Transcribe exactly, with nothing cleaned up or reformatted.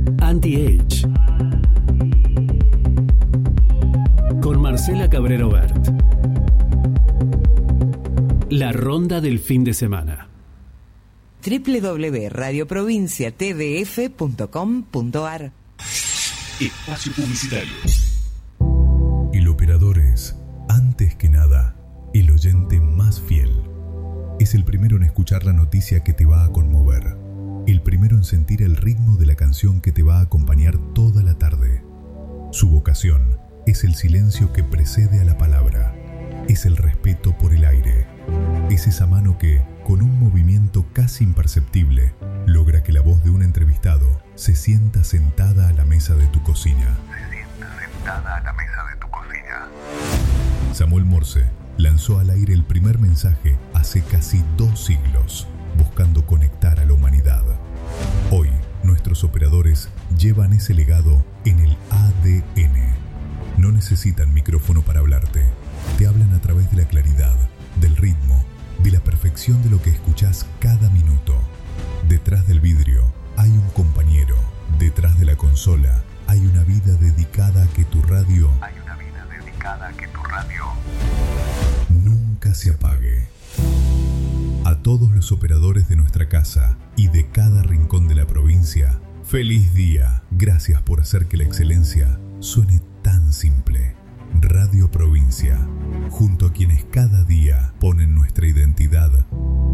Anti-Age con Marcela Cabrero Bert. La ronda del fin de semana. doble u doble u doble u punto radio provincia t d f punto com punto a r. Espacio publicitario. El operador es, antes que nada, el oyente más fiel. Es el primero en escuchar la noticia que te va a conmover. El primero en sentir el ritmo de la canción que te va a acompañar toda la tarde. Su vocación es el silencio que precede a la palabra. Es el respeto por el aire. Es esa mano que, con un movimiento casi imperceptible, logra que la voz de un entrevistado se sienta sentada a la mesa de tu cocina. Se sienta sentada a la mesa de tu cocina. Samuel Morse lanzó al aire el primer mensaje hace casi dos siglos, buscando conectar a la humanidad. Hoy, nuestros operadores llevan ese legado en el A D N. No necesitan micrófono para hablarte. Te hablan a través de la claridad, del ritmo, de la perfección de lo que escuchás cada minuto. Detrás del vidrio hay un compañero. Detrás de la consola hay una vida dedicada a que tu radio... Hay una vida dedicada a que tu radio... nunca se apague. A todos los operadores de nuestra casa y de cada rincón de la provincia, feliz día. Gracias por hacer que la excelencia suene tan simple. Radio Provincia, junto a quienes cada día ponen nuestra identidad